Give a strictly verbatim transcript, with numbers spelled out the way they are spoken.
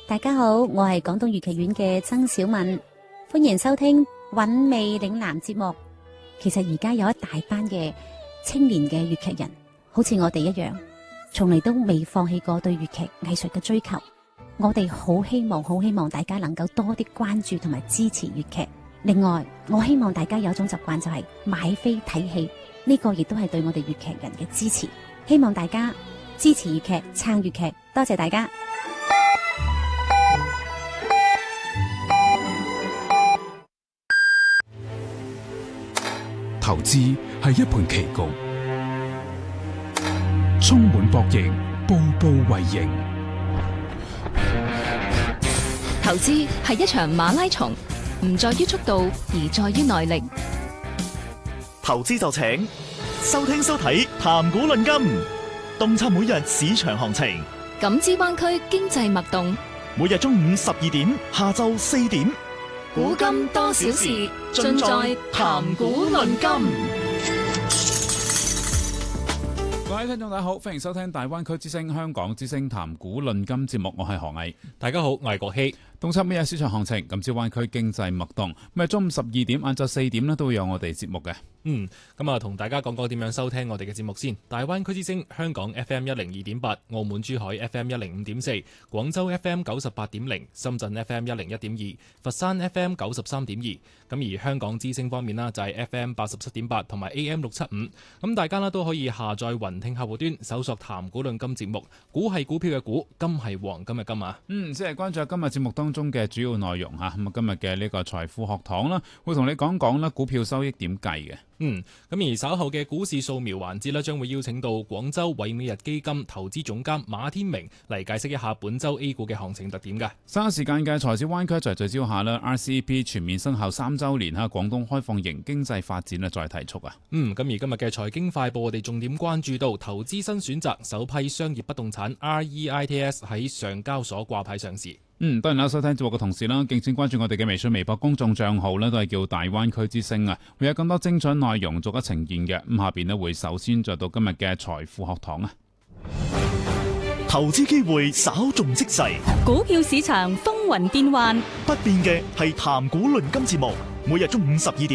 大家好，我係廣東粵劇院嘅曾小敏，歡迎收聽韻味嶺南節目。其實而家有一大班嘅青年嘅粵劇人，好似我哋一樣，從嚟都未放棄過對粵劇藝術嘅追求。我哋好希望，好希望大家能夠多啲關注同埋支持粵劇。另外，我希望大家有一種習慣，就係買飛睇戲，呢個亦都係對我哋粵劇人嘅支持。希望大家支持粵劇，撐粵劇，多謝大家。 投資係一盤棋局，充滿博弈，步步為營。 投資係一場馬拉松，唔在於速度，而在於耐力。 投資就請收聽收睇談股論金，洞察每日市場行情， 感知灣區經濟脈動。 每日中午十二點，下晝四點， 古今多少事，盡在談股論金。 各位聽眾大家好，歡迎收聽大灣區之聲香港之聲談股論金節目，我係何毅。 大家好，我係國希。 洞察每日市場行情，感知灣區經濟脈動。咁啊，中午十二點、晏晝四點咧都會有我哋節目嘅。 嗯，咁啊，同大家講講點樣收聽我哋嘅節目先。大灣區之聲香港 F M 一零二點八，澳門珠海 F M 一零五點四，廣州 F M 九十八點零，深圳 F M 一零一點二，佛山 F M 九十三點二。咁而香港之聲方面啦，就係 F M 八十七點八同埋 A M 六七五。咁大家啦都可以下載雲聽客戶端，搜索談股論金節目。股係股票嘅股，金係黃金嘅金啊。 嗯，即係關注今日節目當中嘅主要內容吓。咁啊，今日嘅呢個財富學堂啦，會同你講講啦股票收益點計嘅。 嗯，咁而稍後嘅股市掃描環節呢，將會邀請到廣州偉美日基金投資總監馬天明嚟解釋一下本周 A 股嘅行情特點嘅。 稍後時間嘅財市灣區就聚焦下啦 R C E P 全面生效三週年哈，廣東開放型經濟發展啊再提速啊。 嗯，咁而今日嘅財經快報，我哋重點關注到投資新選擇首批商業不動產 R E I T S 喺上交所掛牌上市。 嗯，當然啦，收聽節目嘅同時啦，敬請關注我哋嘅微信、微博公眾賬號呢都係叫大灣區之聲啊，會有更多精彩內容逐一呈現嘅。咁下邊呢會首先再到今日嘅財富學堂啊。 投資機會稍縱即逝， 股票市場風雲變幻， 不變嘅係談股論金節目，每日中午十二點